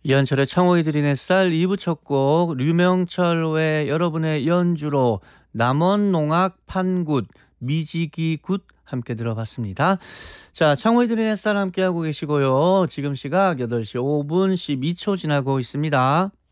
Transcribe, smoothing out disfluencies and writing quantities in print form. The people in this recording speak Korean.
이한철의 창호이들인 햇살 2부 첫 곡 류명철의 여러분의 연주로 남원농악 판굿 미지기 굿 함께 들어봤습니다. 자, 창호이들인 햇살 함께하고 계시고요. 지금 시각 8시 5분 12초 지나고 있습니다.